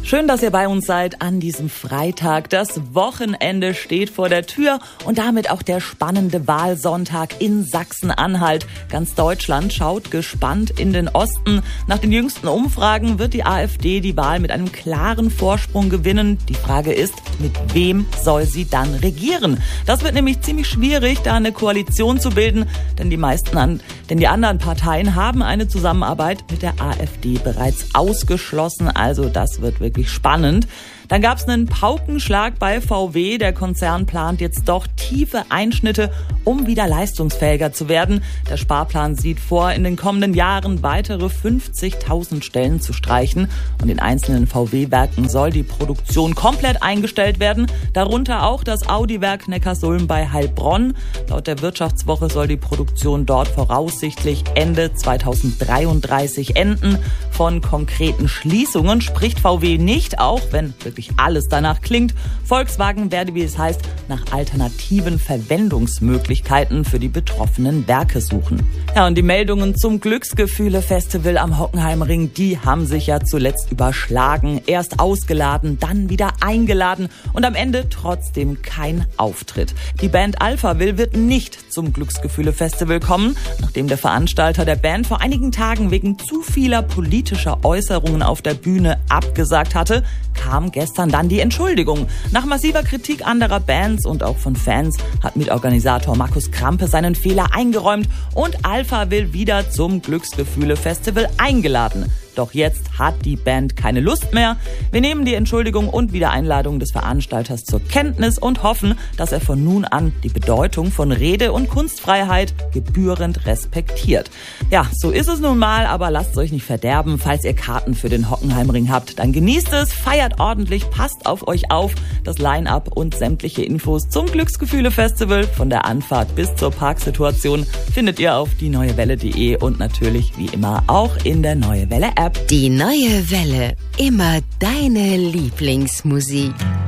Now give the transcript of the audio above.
Schön, dass ihr bei uns seid an diesem Freitag. Das Wochenende steht vor der Tür und damit auch der spannende Wahlsonntag in Sachsen-Anhalt. Ganz Deutschland schaut gespannt in den Osten. Nach den jüngsten Umfragen wird die AfD die Wahl mit einem klaren Vorsprung gewinnen. Die Frage ist, mit wem soll sie dann regieren? Das wird nämlich ziemlich schwierig, da eine Koalition zu bilden, denn die anderen Parteien haben eine Zusammenarbeit mit der AfD bereits ausgeschlossen. Also das wird wirklich spannend. Dann gab es einen Paukenschlag bei VW. Der Konzern plant jetzt doch tiefe Einschnitte, um wieder leistungsfähiger zu werden. Der Sparplan sieht vor, in den kommenden Jahren weitere 50.000 Stellen zu streichen. Und in einzelnen VW-Werken soll die Produktion komplett eingestellt werden. Darunter auch das Audi-Werk Neckarsulm bei Heilbronn. Laut der Wirtschaftswoche soll die Produktion dort voraussichtlich Ende 2033 enden. Von konkreten Schließungen spricht VW nicht, auch wenn wirklich alles danach klingt. Volkswagen werde, wie es heißt, nach alternativen Verwendungsmöglichkeiten für die betroffenen Werke suchen. Ja, und die Meldungen zum Glücksgefühle-Festival am Hockenheimring, die haben sich ja zuletzt überschlagen. Erst ausgeladen, dann wieder eingeladen und am Ende trotzdem kein Auftritt. Die Band Alphaville wird nicht zum Glücksgefühle-Festival kommen, nachdem der Veranstalter der Band vor einigen Tagen wegen zu vieler politischer Äußerungen auf der Bühne abgesagt hatte, kam gestern dann die Entschuldigung. Nach massiver Kritik anderer Bands und auch von Fans hat Mitorganisator Markus Krampe seinen Fehler eingeräumt und Alphaville wieder zum Glücksgefühle-Festival eingeladen. Doch jetzt hat die Band keine Lust mehr. Wir nehmen die Entschuldigung und Wiedereinladung des Veranstalters zur Kenntnis und hoffen, dass er von nun an die Bedeutung von Rede- und Kunstfreiheit gebührend respektiert. Ja, so ist es nun mal, aber lasst es euch nicht verderben. Falls ihr Karten für den Hockenheimring habt, dann genießt es, feiert ordentlich, passt auf euch auf. Das Line-Up und sämtliche Infos zum Glücksgefühle-Festival von der Anfahrt bis zur Parksituation findet ihr auf dieneuewelle.de und natürlich wie immer auch in der Neue Welle App. Die Neue Welle, immer deine Lieblingsmusik.